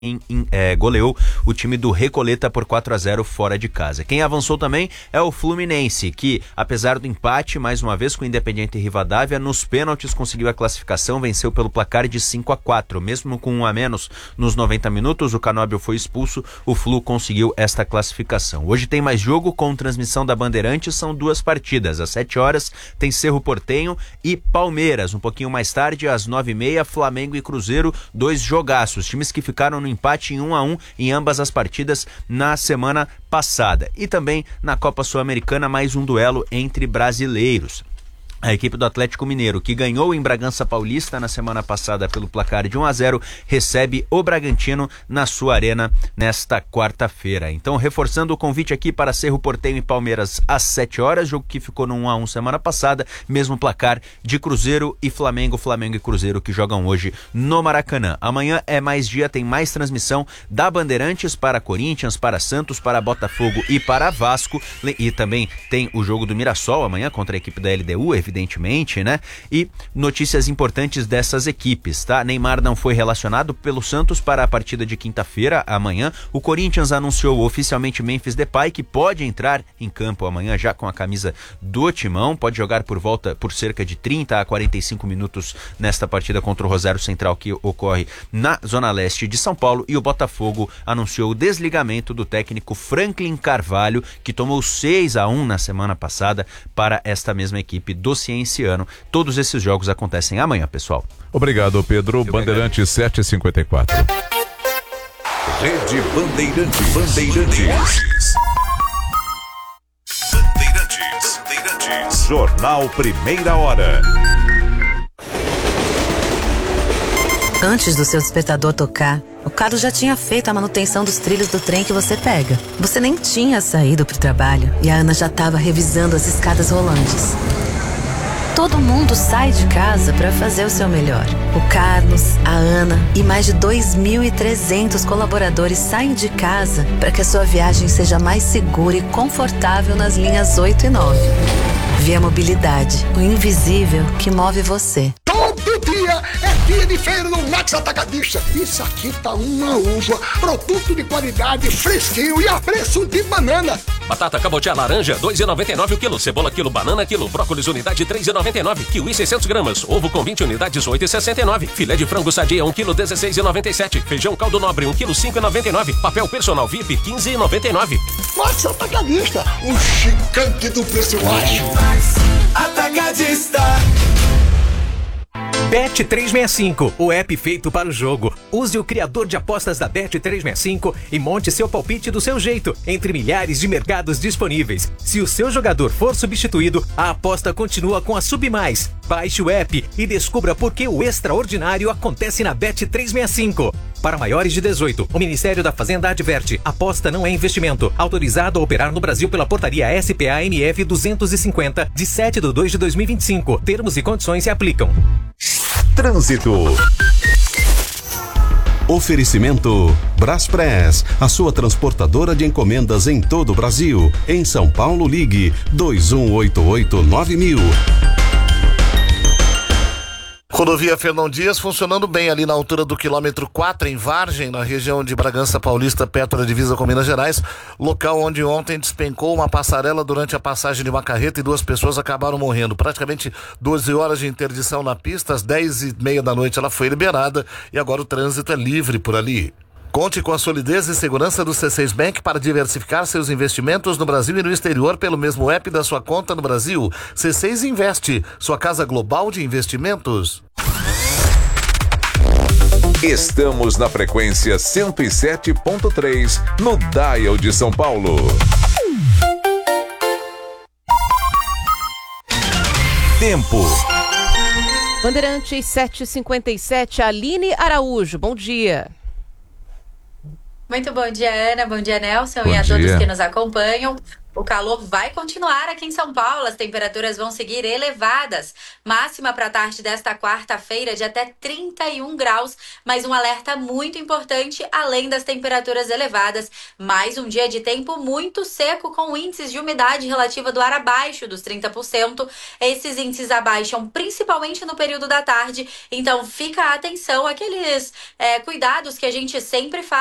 goleou o time do Recoleta por 4-0 fora de casa. Quem avançou também é o Fluminense, que apesar do empate, mais uma vez com o Independiente Rivadavia, nos pênaltis conseguiu a classificação, venceu pelo placar de 5-4. Mesmo com um a menos nos 90 minutos, o Canóbio foi expulso, o Flu conseguiu esta classificação. Hoje tem mais jogo com transmissão da Bandeirantes, são 2 partidas. Às 7 horas tem Cerro Porteño e Palmeiras. Um pouquinho mais tarde, às 9h30, Flamengo e Cruzeiro, 2 jogaços. Times que ficaram no empate em 1-1 em ambas as partidas na semana passada. E também na Copa Sul-Americana, mais um duelo entre brasileiros. A equipe do Atlético Mineiro, que ganhou em Bragança Paulista na semana passada pelo placar de 1-0, recebe o Bragantino na sua arena nesta quarta-feira. Então, reforçando o convite aqui para Cerro Porteño e Palmeiras às 7 horas, jogo que ficou no 1-1 semana passada, mesmo placar de Cruzeiro e Flamengo e Cruzeiro que jogam hoje no Maracanã. Amanhã é mais dia, tem mais transmissão da Bandeirantes para Corinthians, para Santos, para Botafogo e para Vasco, e também tem o jogo do Mirassol amanhã contra a equipe da LDU, evidentemente, né? E notícias importantes dessas equipes, tá? Neymar não foi relacionado pelo Santos para a partida de quinta-feira, amanhã. O Corinthians anunciou oficialmente Memphis Depay, que pode entrar em campo amanhã já com a camisa do Timão, pode jogar por cerca de 30 a 45 minutos nesta partida contra o Rosário Central, que ocorre na Zona Leste de São Paulo. E o Botafogo anunciou o desligamento do técnico Franklin Carvalho, que tomou 6-1 na semana passada para esta mesma equipe do Cienciano. Todos esses jogos acontecem amanhã, pessoal. Obrigado, Pedro. Bandeirantes 7h54. Rede Bandeirantes. Jornal Primeira Hora. Antes do seu despertador tocar, o Carlos já tinha feito a manutenção dos trilhos do trem que você pega. Você nem tinha saído pro trabalho e a Ana já estava revisando as escadas rolantes. Todo mundo sai de casa para fazer o seu melhor. O Carlos, a Ana e mais de 2.300 colaboradores saem de casa para que a sua viagem seja mais segura e confortável nas linhas 8 e 9. Via Mobilidade, o invisível que move você. Todo dia é dia de feira no Max Atacadista. Isso aqui tá uma uva, produto de qualidade, fresquinho e a preço de banana. Batata cabotiá laranja, 2,99 o quilo. Cebola quilo, banana quilo. Brócolis unidade, 3,99. Kiwi 600 gramas. Ovo com 20 unidades, 8,69. Filé de frango sadia, 1 quilo, 16,97. Feijão caldo nobre, 1 quilo, 5,99. Papel personal VIP, 15,99. Max Atacadista, o gigante do preço baixo. Atacadista. Bet365, o app feito para o jogo. Use o criador de apostas da Bet365 e monte seu palpite do seu jeito, entre milhares de mercados disponíveis. Se o seu jogador for substituído, a aposta continua com a Submais. Baixe o app e descubra por que o extraordinário acontece na Bet365. Para maiores de 18, o Ministério da Fazenda adverte: aposta não é investimento. Autorizado a operar no Brasil pela portaria SPA-MF 250, de 7/2/2025. Termos e condições se aplicam. Trânsito. Oferecimento Braspress, a sua transportadora de encomendas em todo o Brasil. Em São Paulo, ligue 2188-9000. Rodovia Fernão Dias funcionando bem ali na altura do quilômetro 4 em Vargem, na região de Bragança Paulista, perto da divisa com Minas Gerais, local onde ontem despencou uma passarela durante a passagem de uma carreta e 2 pessoas acabaram morrendo. Praticamente 12 horas de interdição na pista, às 10h30 da noite ela foi liberada e agora o trânsito é livre por ali. Conte com a solidez e segurança do C6 Bank para diversificar seus investimentos no Brasil e no exterior pelo mesmo app da sua conta no Brasil. C6 Investe, sua casa global de investimentos. Estamos na frequência 107.3 no Dial de São Paulo. Tempo. Bandeirantes 7h57, Aline Araújo, bom dia. Muito bom dia, Ana. Bom dia, Nelson. E a todos que nos acompanham. O calor vai continuar aqui em São Paulo, as temperaturas vão seguir elevadas. Máxima para a tarde desta quarta-feira de até 31 graus, mas um alerta muito importante, além das temperaturas elevadas. Mais um dia de tempo muito seco, com índices de umidade relativa do ar abaixo dos 30%. Esses índices abaixam principalmente no período da tarde, então fica a atenção, aqueles cuidados que a gente sempre faz